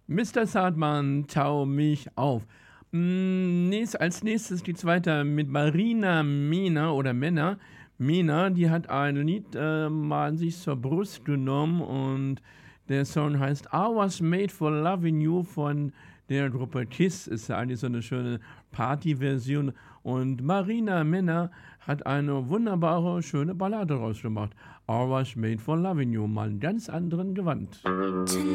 Mr. Sandmann, tau mich auf. Als nächstes geht's weiter mit Marina Mena oder Männer. Mena, die hat ein Lied mal an sich zur Brust genommen und der Song heißt I Was Made for Loving You von der Gruppe Kiss. Ist ja eigentlich so eine schöne Partyversion. Und Marina Mena hat eine wunderbare, schöne Ballade rausgemacht. I Was Made for Loving You, mal einen ganz anderen Gewand.